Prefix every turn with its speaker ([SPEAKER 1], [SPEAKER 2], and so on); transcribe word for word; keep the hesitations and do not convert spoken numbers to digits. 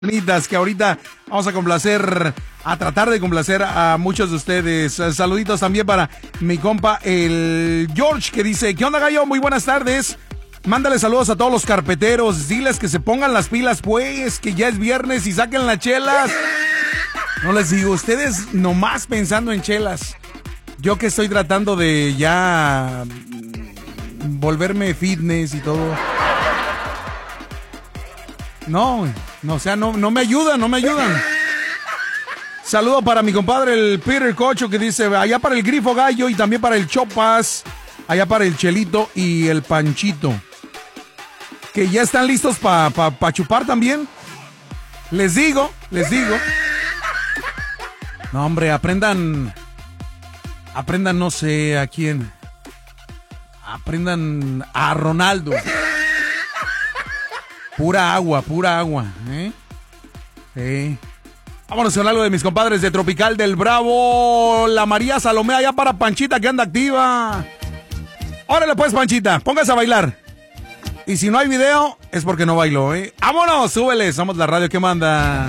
[SPEAKER 1] bonitas que ahorita vamos a complacer, a tratar de complacer a muchos de ustedes. Saluditos también para mi compa el George, que dice: ¿qué onda, gallo? Muy buenas tardes. Mándale saludos a todos los carpeteros. Diles que se pongan las pilas, pues, que ya es viernes y saquen las chelas. No les digo, ustedes nomás pensando en chelas. Yo que estoy tratando de ya volverme fitness y todo. No, no, o sea, no, no me ayudan, no me ayudan. Saludo para mi compadre el Peter Cocho, que dice: allá para el Grifo Gallo y también para el Chopas, allá para el Chelito y el Panchito, que ya están listos para pa, pa chupar también. Les digo, les digo. No, hombre, aprendan, aprendan, no sé a quién. Aprendan a Ronaldo. Pura agua, pura agua, ¿eh? Sí. Vámonos con algo de mis compadres de Tropical del Bravo. La María Salomé allá para Panchita, que anda activa. Órale pues, Panchita, póngase a bailar. Y si no hay video, es porque no bailó, ¿eh? ¡Vámonos! Súbele, somos la radio que manda.